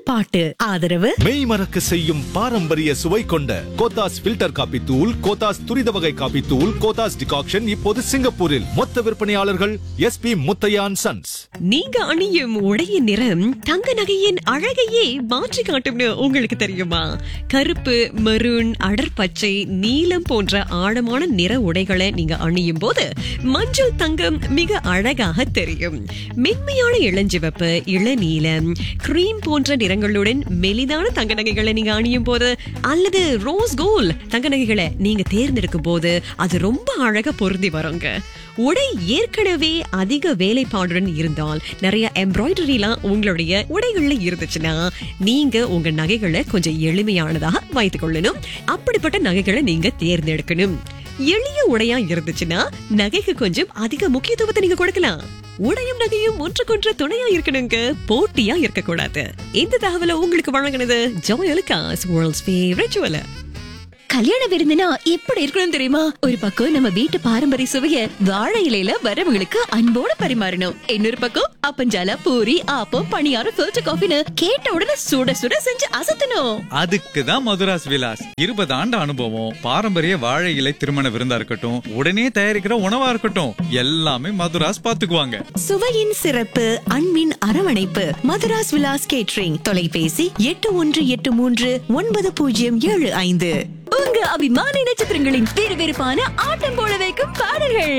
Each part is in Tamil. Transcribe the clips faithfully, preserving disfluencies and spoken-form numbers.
பாட்டு. ஆதரவு மெய் மறக்க செய்யும் பாரம்பரிய சுவை கொண்ட கோத்தாஸ் ஃபில்டர் காபி தூள், கோத்தாஸ் துரித வகை காபி தூள், கோத்தாஸ் டிகாக்ஷன் இப்போது சிங்கப்பூரில் மொத்த விற்பனையாளர்கள் எஸ் பி முத்தையான் சன்ஸ். நீங்க அணியும் உடையின் நிறம் தங்க நகையின் அழகையே மாற்றி காட்டும்னு உங்களுக்கு தெரியுமா? கருப்பு, மெரூன், அடர்பச்சை, நீலம் போன்ற ஆழமான நிற உடைகளை நீங்க அணியும் போது மஞ்சள் தங்கம் மிக அழகாக தெரியும். மென்மையான இளஞ்சிவப்பு, இளநீலம், கிரீம் போன்ற நிறங்களுடன் மெலிதான தங்க நகைகளை நீங்க அணியும் போது அல்லது ரோஸ் கோல்ட் தங்க நகைகளை நீங்க தேர்ந்தெடுக்கும் போது அது ரொம்ப அழகா பொருந்தி வருங்க. உடை ஏற்கனவே அதிக வேலைப்பாடுடன் இருந்தால், நிறைய எம்ப்ராய்டரி எல்லாம் உங்களுடைய உடைகள்ல இருந்துச்சுன்னா நீங்க உங்க நகைகளை கொஞ்சம் எளிமையானதாக வைத்துக் கொள்ளணும். அப்படிப்பட்ட நகைகளை நீங்க தேர்ந்தெடுக்கணும். எளிய உடையா இருந்துச்சுன்னா நகைக்கு கொஞ்சம் அதிக முக்கியத்துவத்தை நீங்க கொடுக்கலாம். உடையும் நகையும் ஒன்றுக்கொன்று துணையா இருக்கணுங்க, போட்டியா இருக்கக்கூடாது. இந்த தகவலை உங்களுக்கு வழங்கினது ஜோயலுக்காஸ், வேர்ல்ட்ஸ் ஃபேவரட் ஜுவலர். கல்யாண விருந்துனா எப்படி இருக்கணும் தெரியுமா? ஒரு பக்கம் நம்ம வீட்டு பாரம்பரிய சுவைய வாழை இலையில வரவங்களுக்கு அன்போட பரிமாறணும். இன்னொரு பக்கம் அப்பஞ்சால, பூரி, ஆப்பம், பணியாரம், ஃபில்டர் காஃபின்னு கேட்ட உடனே சுட சுட செஞ்சு அசத்தணும். அதுக்குதான் மதுராஸ் விலாஸ். இருபது ஆண்டு அனுபவம், பாரம்பரிய வாழை இலை திருமண விருந்தா இருக்கட்டும், உடனே தயாரிக்கிற உணவா இருக்கட்டும், எல்லாமே மதுராஸ் பாத்துக்குவாங்க. சுவையின் சிறப்பு, அன்பின் அரவணைப்பு. மதுராஸ் விலாஸ் கேட்டரிங். தொலைபேசி எட்டு ஒன்று எட்டு மூன்று ஒன்பது பூஜ்ஜியம் ஏழு ஐந்து. உங்க அபிமான நட்சத்திரங்களின் விறுவிறுப்பான ஆட்டம் போட வைக்கும் பாடல்கள்.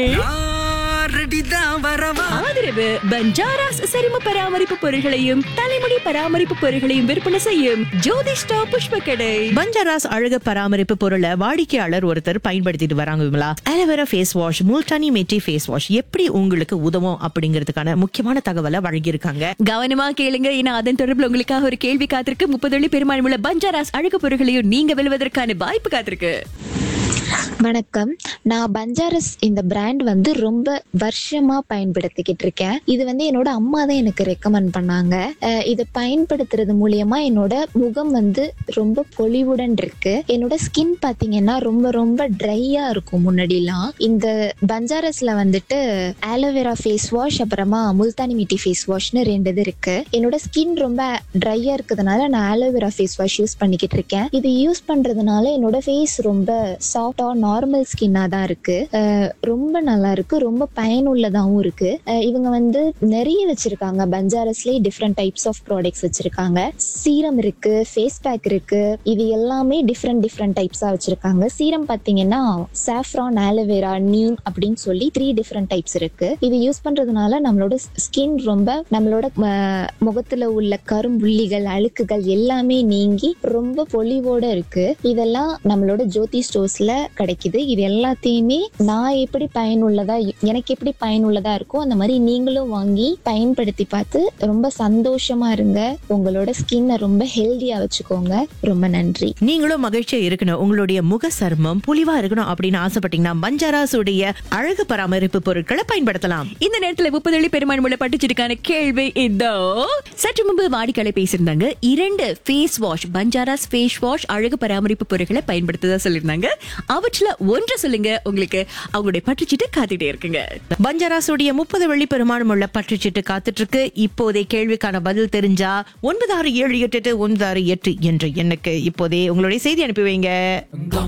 ஆதரவு பஞ்சாராஸ் சரும பராமரிப்பு பொருட்களையும் தலைமுடி பராமரிப்பு பொருட்களையும் விற்பனை செய்யும் ஜோதிஷ்டா புஷ்ப கடை. பஞ்சாராஸ் அழகு பராமரிப்பு பொருளை வாடிக்கையாளர் ஒருத்தர் பயன்படுத்திட்டு வராங்க. Vimala, aloe vera face wash, Multani மெட்டி ஃபேஸ் வாஷ் எப்படி உங்களுக்கு உதவும் அப்படிங்கிறதுக்கான முக்கியமான தகவலை வழங்கியிருக்காங்க. கவனமா கேளுங்க, ஏன்னா அதன் தொடர்பில் உங்களுக்காக ஒரு கேள்வி காத்திருக்கு. முப்பது வெள்ளி பெருமாள் உள்ள பஞ்சாராஸ் அழகு பொருட்களையும் நீங்க வெல்வதற்கான வாய்ப்பு காத்திருக்கு. வணக்கம். நான் பஞ்சாரஸ் இந்த பிராண்ட் வந்து ரொம்ப வருஷமா பயன்படுத்திக்கிட்டு இருக்கேன். இது வந்து என்னோட அம்மா தான் எனக்கு ரெக்கமெண்ட் பண்ணாங்க. இதை பயன்படுத்துறது மூலியமா என்னோட முகம் வந்து ரொம்ப பொலிவுடன் இருக்கு. என்னோட ஸ்கின் பாத்தீங்கன்னா ரொம்ப ரொம்ப ட்ரையா இருக்கும் முன்னாடிலாம். இந்த பஞ்சாரஸ்ல வந்துட்டு ஆலோவேரா ஃபேஸ் வாஷ், அப்புறமா முல்தானி மிட்டி ஃபேஸ் வாஷ்னு ரெண்டு இது இருக்கு. என்னோட ஸ்கின் ரொம்ப ட்ரையா இருக்கிறதுனால நான் ஆலோவேரா ஃபேஸ் வாஷ் யூஸ் பண்ணிக்கிட்டு இருக்கேன். இது யூஸ் பண்றதுனால என்னோட ஃபேஸ் ரொம்ப சாஃப்டா நார்மல் ஸ்கின்னா தான் இருக்கு. ரொம்ப நல்லா இருக்கு, ரொம்ப பயனுள்ளதாகவும் இருக்கு. இவங்க வந்து நிறைய வச்சிருக்காங்க. பஞ்சாரஸ்லயே டிஃப்ரெண்ட் டைப்ஸ் ஆஃப் ப்ராடக்ட்ஸ் வச்சிருக்காங்க. சீரம் இருக்கு, ஃபேஸ் பேக் இருக்கு. இது எல்லாமே டிஃப்ரெண்ட் டிஃப்ரெண்ட் டைப்ஸா வச்சிருக்காங்க. சீரம் பாத்தீங்கன்னா சாஃப்ரான், ஆலோவேரா, நீம் அப்படின்னு சொல்லி த்ரீ டிஃப்ரெண்ட் டைப்ஸ் இருக்கு. இது யூஸ் பண்றதுனால நம்மளோட ஸ்கின் ரொம்ப, நம்மளோட முகத்துல உள்ள கரும்புள்ளிகள், அழுக்குகள் எல்லாமே நீங்கி ரொம்ப பொலிவோட இருக்கு. இதெல்லாம் நம்மளோட ஜோதி ஸ்டோர்ஸ்ல கிடைக்குது. இது எல்லாத்தையுமே நான் எப்படி பயனுள்ளதா, எனக்கு எப்படி பயனுள்ளதா இருக்கோ அந்த மாதிரி நீங்களும் வாங்கி பயன்படுத்தி பார்த்து ரொம்ப சந்தோஷமா இருங்க. உங்களோட ஸ்கின்னை ரொம்ப ஹெல்தியா வச்சுக்கோங்க. ரொம்ப நன்றி. நீங்களும் மகிழ்ச்சியா இருக்கணும், உங்களுடைய முக சர்மம் பொலிவா இருக்கணும் அப்படின்னு ஆசைப்பட்டீங்கன்னா பஞ்சாராஸ் உடைய அழகு பராமரிப்பு பொருட்களை பயன்படுத்தலாம். இந்த நேரத்துல முப்பது வெள்ளி பெருமாள் உள்ள பட்டுச்சிருக்கான கேள்வி இதோ. சற்று முன்பு வாடிக்கையாளர் பேசியிருந்தாங்க. இரண்டு face wash, Banjaras face wash அழகு பராமரிப்பு பொருட்களை பயன்படுத்ததா சொல்லியிருந்தாங்க. அவற்றுல ஒன்று சொல்லுங்க, உங்களுக்கு அவங்களுடைய பற்றுச்சீட்டு காத்துட்டே இருக்குங்க. பஞ்சாராசுடைய முப்பது வெள்ளி பெருமானம் உள்ள பற்றுச்சீட்டு காத்துட்டு இருக்கு. இப்போதே கேள்விக்கான பதில் தெரிஞ்சா ஒன்பது ஆறு ஏழு எட்டு எட்டு ஒன்பது ஆறு எட்டு என்ற எண்ணுக்கு இப்போதே உங்களுடைய செய்தி அனுப்பி வைங்க.